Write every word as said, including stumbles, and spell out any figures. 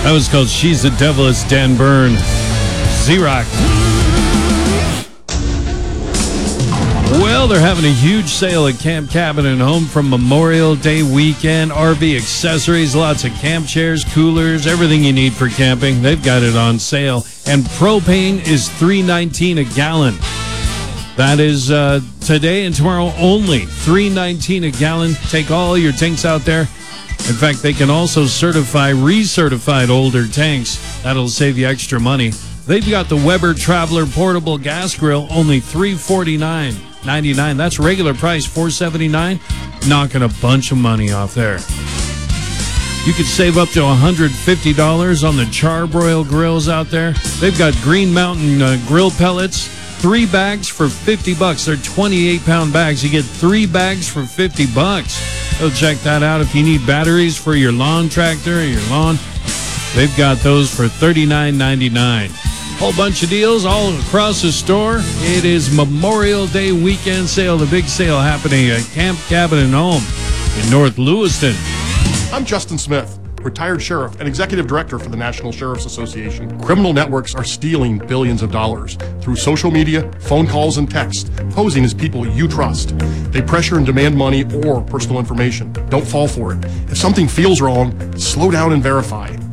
That was called She's the Devil. It's Dan Byrne. Z-Rock. Well, they're having a huge sale at Camp Cabin and Home from Memorial Day weekend. R V accessories, lots of camp chairs, coolers, everything you need for camping. They've got it on sale. And propane is three nineteen a gallon. That is uh, today and tomorrow only. three nineteen a gallon. Take all your tanks out there. In fact, they can also certify recertified older tanks. That'll save you extra money. They've got the Weber Traveler Portable Gas Grill, only three forty-nine ninety-nine. That's regular price, four seventy-nine. Knocking a bunch of money off there. You could save up to one hundred fifty dollars on the Charbroil grills out there. They've got Green Mountain uh, grill pellets, three bags for fifty bucks. They're twenty-eight pound bags. You get three bags for fifty bucks. So check that out. If you need batteries for your lawn tractor or your lawn, they've got those for thirty-nine ninety-nine. Whole bunch of deals all across the store. It is Memorial Day weekend sale, the big sale happening at Camp Cabin and Home in North Lewiston. I'm Justin Smith, retired sheriff and executive director for the National Sheriff's Association. Criminal networks are stealing billions of dollars through social media, phone calls, and text, posing as people you trust. They pressure and demand money or personal information. Don't fall for it. If something feels wrong, slow down and verify.